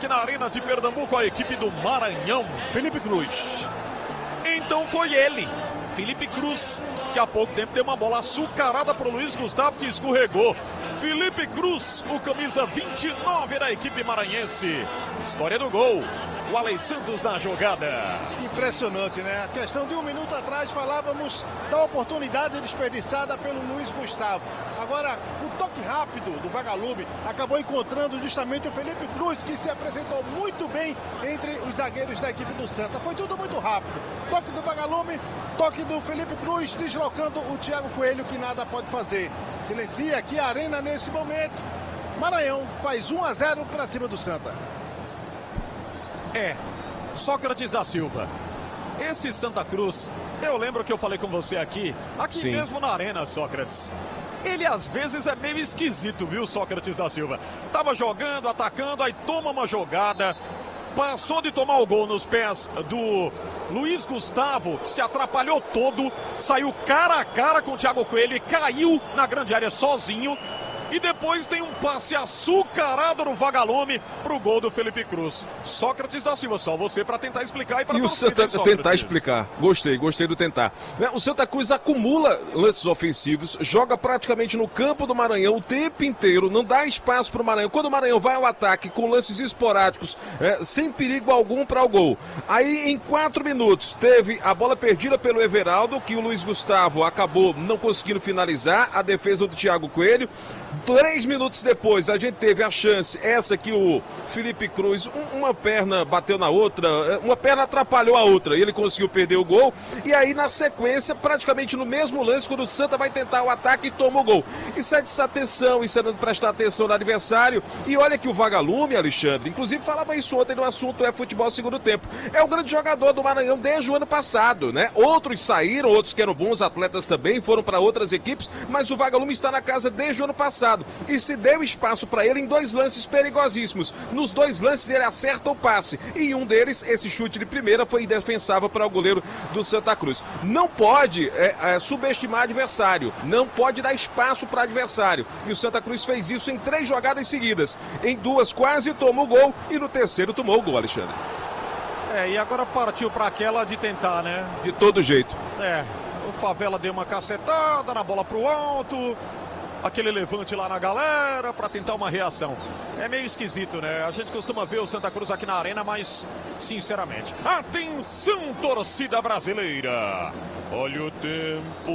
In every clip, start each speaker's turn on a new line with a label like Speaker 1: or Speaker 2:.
Speaker 1: aqui na Arena de Pernambuco a equipe do Maranhão. Felipe Cruz. Então foi ele, Felipe Cruz, que há pouco tempo deu uma bola açucarada para o Luiz Gustavo, que escorregou. Felipe Cruz, o camisa 29 da equipe maranhense. História do gol, o Alex Santos na jogada.
Speaker 2: Impressionante, né? A questão de um minuto atrás falávamos da oportunidade desperdiçada pelo Luiz Gustavo. Agora, o toque rápido do Vagalume acabou encontrando justamente o Felipe Cruz, que se apresentou muito bem entre os zagueiros da equipe do Santa. Foi tudo muito rápido. Toque do Vagalume, toque do Felipe Cruz, deslocando o Thiago Coelho, que nada pode fazer. Silencia aqui a Arena nesse momento. Maranhão faz 1-0 para cima do Santa.
Speaker 1: Sócrates da Silva. Esse Santa Cruz, eu lembro que eu falei com você aqui
Speaker 3: Sim.
Speaker 1: mesmo na Arena, Sócrates. Ele às vezes é meio esquisito, viu, Sócrates da Silva? Tava jogando, atacando, aí toma uma jogada, passou de tomar o gol nos pés do Luiz Gustavo, que se atrapalhou todo, saiu cara a cara com o Thiago Coelho e caiu na grande área sozinho. E depois tem um passe açucarado no Vagalume pro gol do Felipe Cruz. Sócrates da Silva, só você para tentar explicar e para
Speaker 3: E o Santa tentar explicar. Gostei do tentar. O Santa Cruz acumula lances ofensivos, joga praticamente no campo do Maranhão o tempo inteiro, não dá espaço para o Maranhão. Quando o Maranhão vai ao ataque com lances esporádicos, sem perigo algum para o gol. Aí em 4 minutos teve a bola perdida pelo Everaldo, que o Luiz Gustavo acabou não conseguindo finalizar, a defesa do Thiago Coelho. 3 minutos depois a gente teve a chance, essa que o Felipe Cruz, uma perna bateu na outra, uma perna atrapalhou a outra e ele conseguiu perder o gol. E aí na sequência, praticamente no mesmo lance, quando o Santa vai tentar o ataque e toma o gol. Isso é desatenção, isso é não prestar atenção no adversário. E olha que o Vagalume, Alexandre, inclusive falava isso ontem no assunto futebol segundo tempo, é o grande jogador do Maranhão desde o ano passado, né? Outros saíram, outros que eram bons atletas também, foram para outras equipes, mas o Vagalume está na casa desde o ano passado. E se deu espaço para ele em 2 lances perigosíssimos. Nos 2 lances ele acerta o passe. E em um deles, esse chute de primeira foi indefensável para o goleiro do Santa Cruz. Não pode subestimar adversário. Não pode dar espaço para adversário. E o Santa Cruz fez isso em 3 jogadas seguidas. Em 2 quase tomou o gol e no terceiro tomou o gol, Alexandre.
Speaker 1: E agora partiu para aquela de tentar, né?
Speaker 3: De todo jeito.
Speaker 1: O Favela deu uma cacetada na bola pro alto. Aquele levante lá na galera para tentar uma reação. É meio esquisito, né? A gente costuma ver o Santa Cruz aqui na Arena, mas, sinceramente, atenção, torcida brasileira! Olha o tempo.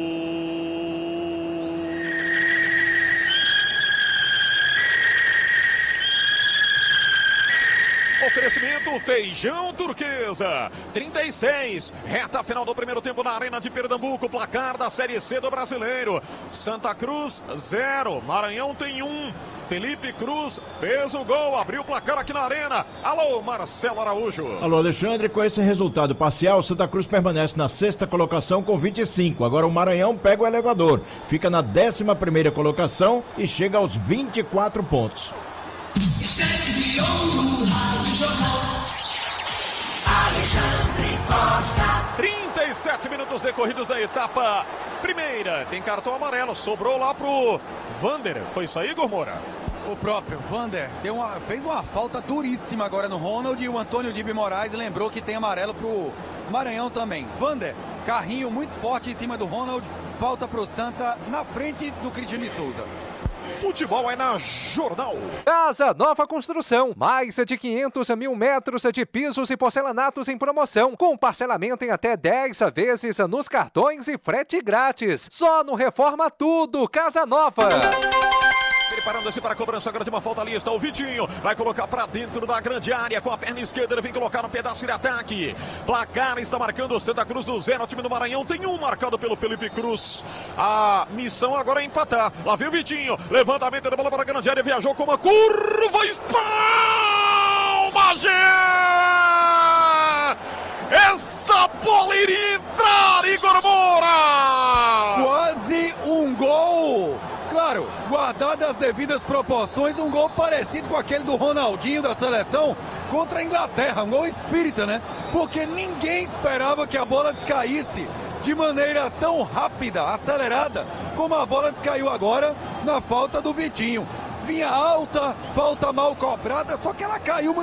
Speaker 1: Oferecimento Feijão Turquesa, 36, reta final do primeiro tempo na Arena de Pernambuco, placar da Série C do Brasileiro. Santa Cruz 0, Maranhão tem 1. Felipe Cruz fez o gol, abriu o placar aqui na Arena. Alô, Marcelo Araújo.
Speaker 4: Alô, Alexandre, com esse resultado parcial, Santa Cruz permanece na 6ª colocação com 25. Agora o Maranhão pega o elevador, fica na 11ª colocação e chega aos 24 pontos.
Speaker 5: Instante de ouro, Rádio Jornal. Alexandre Costa.
Speaker 1: 37 minutos decorridos da etapa primeira. Tem cartão amarelo, sobrou lá pro Vander. Foi isso aí, Igor Moura?
Speaker 6: O próprio Vander fez uma falta duríssima agora no Ronald e o Antônio Dibi Moraes lembrou que tem amarelo pro Maranhão também. Vander, carrinho muito forte em cima do Ronald, falta pro Santa na frente do Cristiano Souza.
Speaker 1: Futebol é na Jornal.
Speaker 7: Casa Nova Construção, mais de 500 mil metros de pisos e porcelanatos em promoção, com parcelamento em até 10 vezes nos cartões e frete grátis. Só no Reforma Tudo, Casa Nova.
Speaker 1: Preparando-se para a cobrança agora de uma falta ali, está o Vitinho, vai colocar para dentro da grande área, com a perna esquerda ele vem colocar no pedaço de ataque. Placar está marcando o Santa Cruz do 0, o time do Maranhão tem 1 marcado pelo Felipe Cruz. A missão agora é empatar, lá vem o Vitinho, levantamento da bola para a grande área, viajou com uma curva, espalma, essa bola iria entrar, Igor Moura!
Speaker 6: Quase um gol! Claro, guardadas as devidas proporções, um gol parecido com aquele do Ronaldinho da seleção contra a Inglaterra, um gol espírita, né? Porque ninguém esperava que a bola descaísse de maneira tão rápida, acelerada, como a bola descaiu agora na falta do Vitinho. Vinha alta, falta mal cobrada, só que ela caiu muito